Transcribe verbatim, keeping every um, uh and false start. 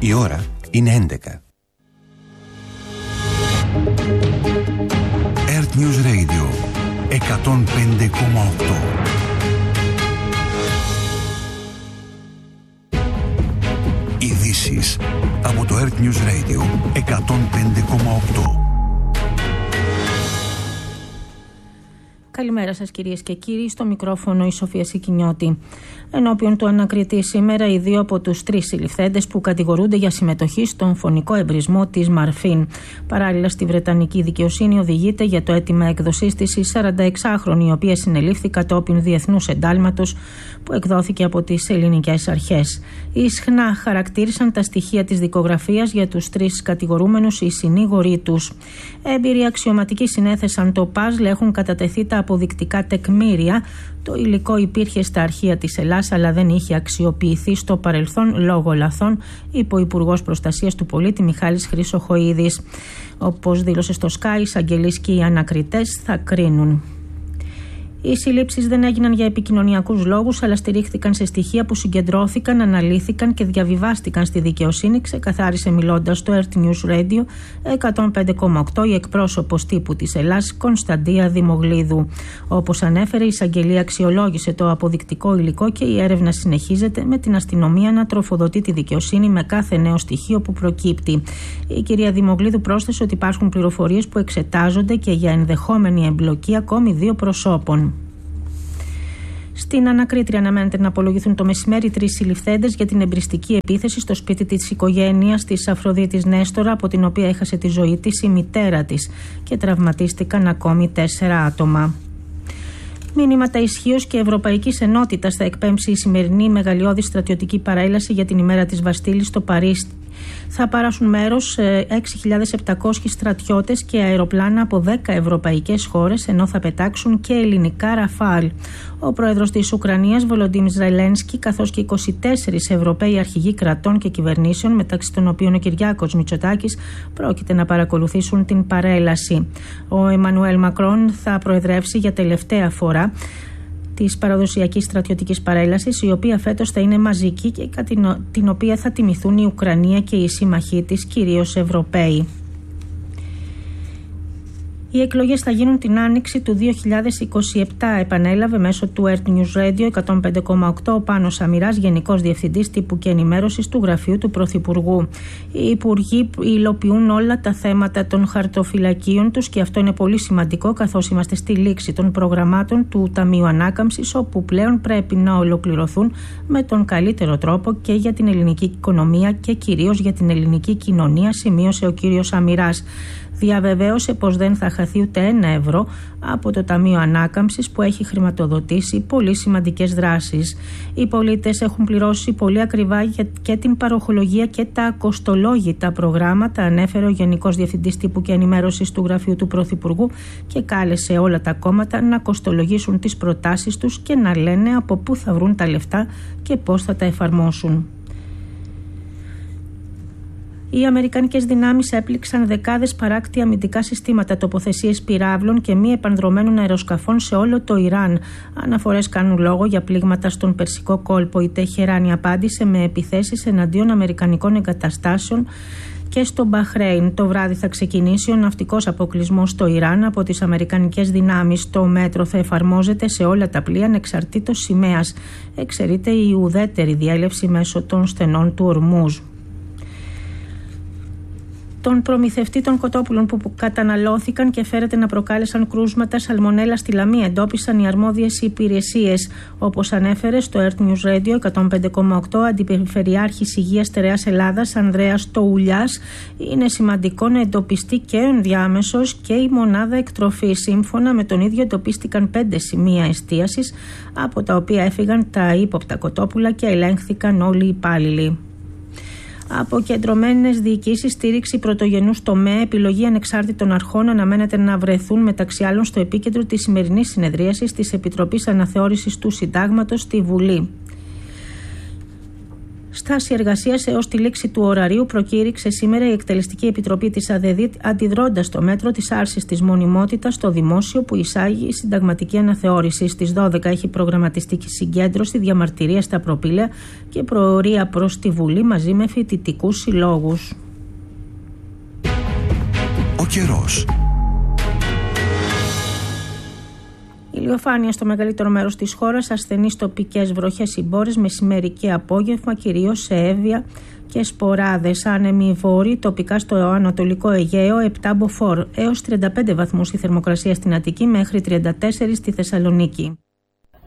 Η ώρα είναι έντεκα. Earth News Radio εκατόν πέντε κόμμα οκτώ. Ειδήσεις από το Earth News Radio εκατόν πέντε κόμμα οκτώ. Καλημέρα σας κυρίες και κύριοι, στο μικρόφωνο η Σοφία Σικινιώτη. Ενώπιον του ανακριτή σήμερα οι δύο από τους τρεις συλληφθέντες που κατηγορούνται για συμμετοχή στον φωνικό εμπρισμό της Μαρφίν. Παράλληλα στη Βρετανική δικαιοσύνη οδηγείται για το αίτημα έκδοσής της η σαρανταεξάχρονη, η οποία συνελήφθη κατόπιν διεθνούς εντάλματος που εκδόθηκε από τις ελληνικές αρχές. Ισχνά χαρακτήρισαν τα στοιχεία της δικογραφίας για τους τρεις κατηγορούμενους οι συνήγοροι τους. Έμπειροι αξιωματικοί συνέθεσαν το παζλ, έχουν κατατεθεί τα αποδεικτικά τεκμήρια. Το υλικό υπήρχε στα αρχεία της Ελλάς, αλλά δεν είχε αξιοποιηθεί στο παρελθόν λόγω λαθών, είπε ο Υπουργός Προστασίας του Πολίτη Μιχάλης Χρυσοχοΐδης. Όπως δήλωσε στο Sky, οι εισαγγελείς και οι ανακριτές θα κρίνουν. Οι συλλήψεις δεν έγιναν για επικοινωνιακούς λόγους, αλλά στηρίχθηκαν σε στοιχεία που συγκεντρώθηκαν, αναλύθηκαν και διαβιβάστηκαν στη δικαιοσύνη, ξεκαθάρισε μιλώντας στο Earth News Radio εκατόν πέντε κόμμα οκτώ η εκπρόσωπος τύπου της Ελλάς, Κωνσταντία Δημογλίδου. Όπως ανέφερε, η εισαγγελία αξιολόγησε το αποδεικτικό υλικό και η έρευνα συνεχίζεται, με την αστυνομία να τροφοδοτεί τη δικαιοσύνη με κάθε νέο στοιχείο που προκύπτει. Η κυρία Δημογλίδου πρόσθεσε ότι υπάρχουν πληροφορίες που εξετάζονται και για ενδεχόμενη εμπλοκή ακόμη δύο προσώπων. Στην ανακρίτρια αναμένεται να απολογηθούν το μεσημέρι τρεις συλληφθέντες για την εμπριστική επίθεση στο σπίτι της οικογένειας της Αφροδίτης Νέστορα, από την οποία έχασε τη ζωή της η μητέρα της, και τραυματίστηκαν ακόμη τέσσερα άτομα. Μήνυματα ισχύως και ευρωπαϊκής ενότητας θα εκπέμψει η σημερινή μεγαλειώδη στρατιωτική παρέλαση για την ημέρα της Βαστίλης στο Παρίσι. Θα παράσουν μέρος έξι χιλιάδες επτακόσιοι στρατιώτες και αεροπλάνα από δέκα ευρωπαϊκές χώρες, ενώ θα πετάξουν και ελληνικά Ραφάλ. Ο πρόεδρος της Ουκρανίας, Βολοντίμιρ Ζελένσκι, καθώς και είκοσι τέσσερις Ευρωπαίοι αρχηγοί κρατών και κυβερνήσεων, μεταξύ των οποίων ο Κυριάκος Μητσοτάκης, πρόκειται να παρακολουθήσουν την παρέλαση. Ο Εμμανουέλ Μακρόν θα προεδρεύσει για τελευταία φορά της παραδοσιακής στρατιωτικής παρέλασης, η οποία φέτος θα είναι μαζική και κατά την οποία θα τιμηθούν η Ουκρανία και οι σύμμαχοί της, κυρίως Ευρωπαίοι. Οι εκλογές θα γίνουν την άνοιξη του δύο χιλιάδες είκοσι επτά, επανέλαβε μέσω του Earth News Radio εκατόν πέντε κόμμα οκτώ ο Πάνος Σαμυράς, Γενικός Διευθυντής Τύπου και Ενημέρωσης του Γραφείου του Πρωθυπουργού. Οι υπουργοί υλοποιούν όλα τα θέματα των χαρτοφυλακίων τους και αυτό είναι πολύ σημαντικό, καθώς είμαστε στη λήξη των προγραμμάτων του Ταμείου Ανάκαμψης, όπου πλέον πρέπει να ολοκληρωθούν με τον καλύτερο τρόπο και για την ελληνική οικονομία και κυρίως για την ελληνική κοινωνία, σημείωσε ο κύριος Σαμυράς. Διαβεβαίωσε πως δεν θα χαθεί ούτε ένα ευρώ από το Ταμείο Ανάκαμψης, που έχει χρηματοδοτήσει πολύ σημαντικές δράσεις. Οι πολίτες έχουν πληρώσει πολύ ακριβά και την παροχολογία και τα κοστολόγητα προγράμματα, ανέφερε ο Γενικός Διευθυντής Τύπου και Ενημέρωσης του Γραφείου του Πρωθυπουργού και κάλεσε όλα τα κόμματα να κοστολογήσουν τις προτάσεις τους και να λένε από πού θα βρουν τα λεφτά και πώς θα τα εφαρμόσουν. Οι αμερικανικές δυνάμεις έπληξαν δεκάδες παράκτη αμυντικά συστήματα, τοποθεσίες πυράβλων και μη επανδρωμένων αεροσκαφών σε όλο το Ιράν. Αναφορές κάνουν λόγο για πλήγματα στον Περσικό κόλπο. Η Τεχεράνη απάντησε με επιθέσεις εναντίον αμερικανικών εγκαταστάσεων και στο Μπαχρέιν. Το βράδυ θα ξεκινήσει ο ναυτικός αποκλεισμός στο Ιράν από τις αμερικανικές δυνάμεις. Το μέτρο θα εφαρμόζεται σε όλα τα πλοία ανεξαρτήτως σημαίας. Εξαιρείται η ουδέτερη διέλευση μέσω των στενών του Ορμούζ. Τον προμηθευτή των κοτόπουλων που καταναλώθηκαν και φέρεται να προκάλεσαν κρούσματα σαλμονέλα στη Λαμία εντόπισαν οι αρμόδιες υπηρεσίες. Όπως ανέφερε στο Earth News Radio εκατόν πέντε κόμμα οκτώ Αντιπεριφερειάρχης Υγείας Στερεάς Ελλάδας Ανδρέας Τοουλιάς, είναι σημαντικό να εντοπιστεί και ο ενδιάμεσος και η μονάδα εκτροφής. Σύμφωνα με τον ίδιο, εντοπίστηκαν πέντε σημεία εστίασης, από τα οποία έφυγαν τα ύποπτα κοτόπουλα και ελέγχθηκαν όλοι οι υπάλληλοι. Αποκεντρωμένες διοικήσεις, στήριξη πρωτογενούς τομέα, επιλογή ανεξάρτητων αρχών αναμένεται να βρεθούν μεταξύ άλλων στο επίκεντρο της σημερινής συνεδρίασης της Επιτροπής Αναθεώρησης του Συντάγματος στη Βουλή. Στάση εργασίας έως τη λήξη του ωραρίου προκήρυξε σήμερα η Εκτελεστική Επιτροπή της ΑΔΕΔΙΤ, αντιδρώντας στο μέτρο της άρσης της μονιμότητας στο δημόσιο που εισάγει η συνταγματική αναθεώρηση. Στις δώδεκα έχει προγραμματιστεί συγκέντρωση, διαμαρτυρία στα προπήλαια και προορία προς τη Βουλή μαζί με φοιτητικούς συλλόγους. Ο καιρός. Ηλιοφάνεια στο μεγαλύτερο μέρος της χώρας, ασθενείς τοπικές βροχές ή μπόρες, μεσημέρι και απόγευμα, κυρίως σε Εύβοια και Σποράδες. Άνεμοι βόρειοι, τοπικά στο Ανατολικό Αιγαίο, επτά μποφόρ έως τριάντα πέντε βαθμούς η θερμοκρασία στην Αττική μέχρι τριάντα τέσσερα στη Θεσσαλονίκη.